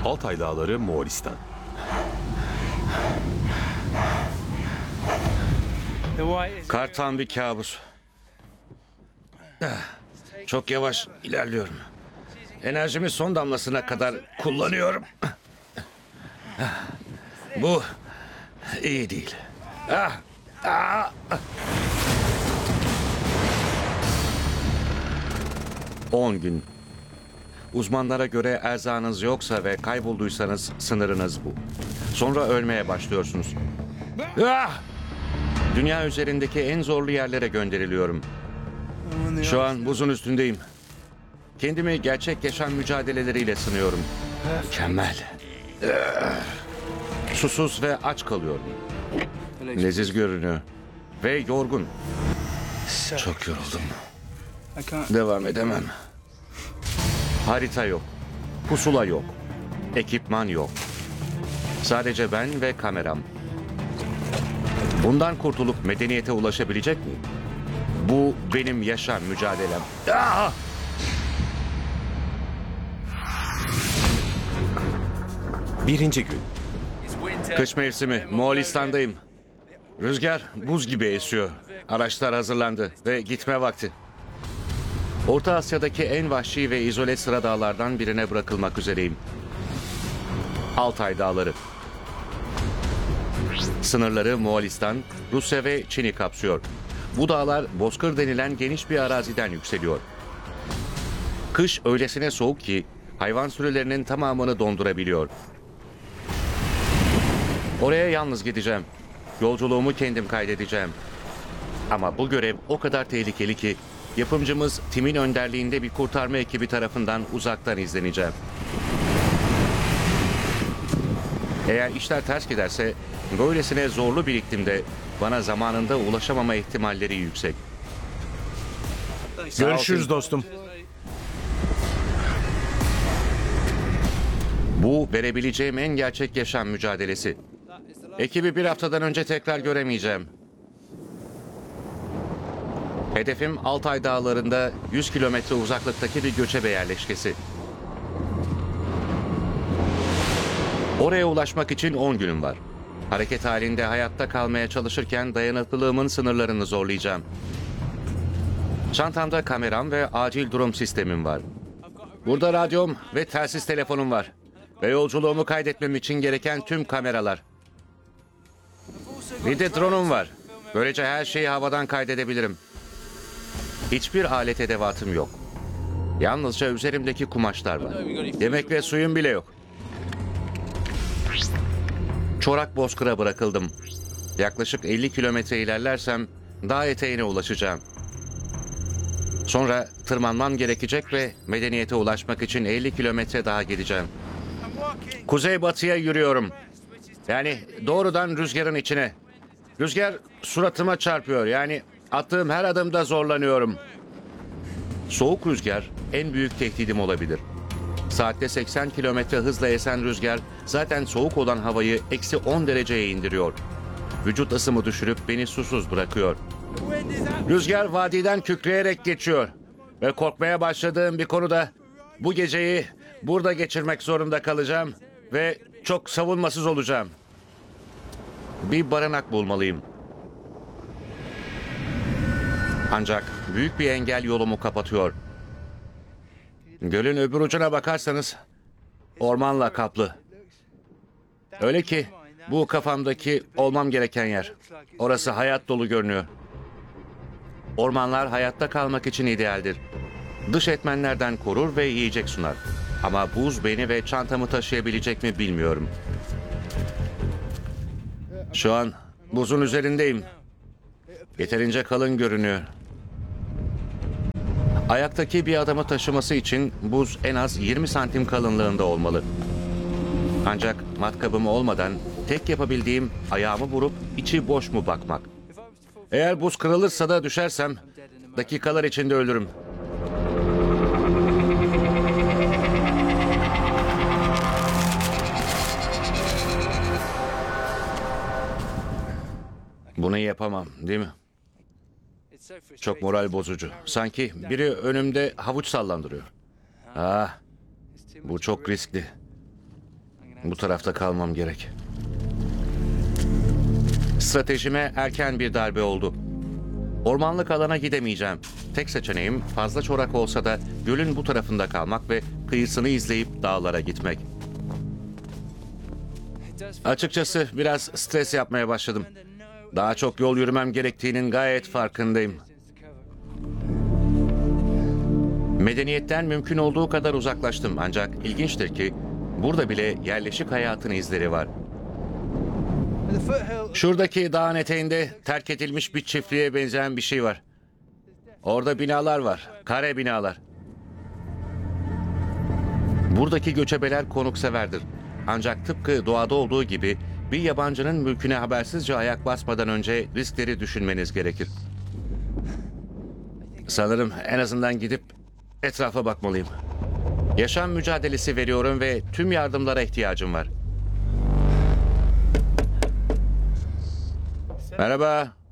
Altay Dağları, Moğolistan. Kar tam bir kabus. Çok yavaş ilerliyorum. Enerjimi son damlasına kadar kullanıyorum. Bu iyi değil. 10 gün. Uzmanlara göre erzağınız yoksa ve kaybolduysanız sınırınız bu. Sonra ölmeye başlıyorsunuz. Dünya üzerindeki en zorlu yerlere gönderiliyorum. Şu an buzun üstündeyim. Kendimi gerçek yaşam mücadeleleriyle sınıyorum. Mükemmel. Susuz ve aç kalıyorum. Leziz görünüyor. Ve yorgun. Çok yoruldum. Devam edemem. Harita yok. Pusula yok. Ekipman yok. Sadece ben ve kameram. Bundan kurtulup medeniyete ulaşabilecek miyim? Bu benim yaşam mücadelem. Birinci gün. Kış mevsimi. Moğolistan'dayım. Rüzgar buz gibi esiyor. Araçlar hazırlandı ve gitme vakti. Orta Asya'daki en vahşi ve izole sıra dağlardan birine bırakılmak üzereyim. Altay Dağları. Sınırları Moğolistan, Rusya ve Çin'i kapsıyor. Bu dağlar bozkır denilen geniş bir araziden yükseliyor. Kış öylesine soğuk ki hayvan sürülerinin tamamını dondurabiliyor. Oraya yalnız gideceğim. Yolculuğumu kendim kaydedeceğim. Ama bu görev o kadar tehlikeli ki yapımcımız Tim'in önderliğinde bir kurtarma ekibi tarafından uzaktan izleneceğim. Eğer işler ters giderse böylesine zorlu bir iklimde bana zamanında ulaşamama ihtimalleri yüksek. Görüşürüz dostum. Bu verebileceğim en gerçek yaşam mücadelesi. Ekibi bir haftadan önce tekrar göremeyeceğim. Hedefim Altay Dağları'nda 100 kilometre uzaklıktaki bir göçebe yerleşkesi. Oraya ulaşmak için 10 günüm var. Hareket halinde hayatta kalmaya çalışırken dayanıklılığımın sınırlarını zorlayacağım. Çantamda kameram ve acil durum sistemim var. Burada radyom ve telsiz telefonum var. Ve yolculuğumu kaydetmem için gereken tüm kameralar. Bir de drone'um var. Böylece her şeyi havadan kaydedebilirim. Hiçbir alet edevatım yok. Yalnızca üzerimdeki kumaşlar var. Yemek ve suyum bile yok. Çorak bozkıra bırakıldım. Yaklaşık 50 kilometre ilerlersem dağ eteğine ulaşacağım. Sonra tırmanmam gerekecek ve medeniyete ulaşmak için 50 kilometre daha gideceğim. Kuzeybatıya yürüyorum. Yani doğrudan rüzgarın içine. Rüzgar suratıma çarpıyor. Yani attığım her adımda zorlanıyorum. Soğuk rüzgar en büyük tehdidim olabilir. Saatte 80 kilometre hızla esen rüzgar zaten soğuk olan havayı eksi 10 dereceye indiriyor. Vücut ısımı düşürüp beni susuz bırakıyor. Rüzgar vadiden kükreyerek geçiyor. Ve korkmaya başladığım bir konuda bu geceyi burada geçirmek zorunda kalacağım ve çok savunmasız olacağım. Bir barınak bulmalıyım. Ancak büyük bir engel yolumu kapatıyor. Gölün öbür ucuna bakarsanız ormanla kaplı. Öyle ki bu kafamdaki olmam gereken yer. Orası hayat dolu görünüyor. Ormanlar hayatta kalmak için idealdir. Dış etmenlerden korur ve yiyecek sunar. Ama buz beni ve çantamı taşıyabilecek mi bilmiyorum. Şu an buzun üzerindeyim. Yeterince kalın görünüyor. Ayaktaki bir adamı taşıması için buz en az 20 santim kalınlığında olmalı. Ancak matkabım olmadan tek yapabildiğim ayağımı vurup içi boş mu bakmak. Eğer buz kırılırsa da düşersem dakikalar içinde ölürüm. Bunu yapamam, değil mi? Çok moral bozucu. Sanki biri önümde havuç sallandırıyor. Bu çok riskli. Bu tarafta kalmam gerek. Stratejime erken bir darbe oldu. Ormanlık alana gidemeyeceğim. Tek seçeneğim fazla çorak olsa da gölün bu tarafında kalmak ve kıyısını izleyip dağlara gitmek. Açıkçası biraz stres yapmaya başladım. Daha çok yol yürümem gerektiğinin gayet farkındayım. Medeniyetten mümkün olduğu kadar uzaklaştım ancak ilginçtir ki burada bile yerleşik hayatın izleri var. Şuradaki dağın eteğinde terk edilmiş bir çiftliğe benzeyen bir şey var. Orada binalar var, kare binalar. Buradaki göçebeler konukseverdir. Ancak tıpkı doğada olduğu gibi bir yabancının mülküne habersizce ayak basmadan önce riskleri düşünmeniz gerekir. Sanırım en azından gidip etrafa bakmalıyım. Yaşam mücadelesi veriyorum ve tüm yardımlara ihtiyacım var. Merhaba.